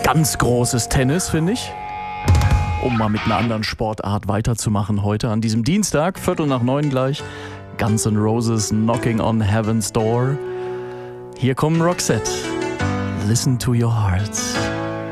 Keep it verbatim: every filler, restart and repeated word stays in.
Ganz großes Tennis, finde ich. Um mal mit einer anderen Sportart weiterzumachen heute an diesem Dienstag, Viertel nach neun gleich. Guns N' Roses, Knocking on Heaven's Door. Hier kommen Roxette. Listen to your heart.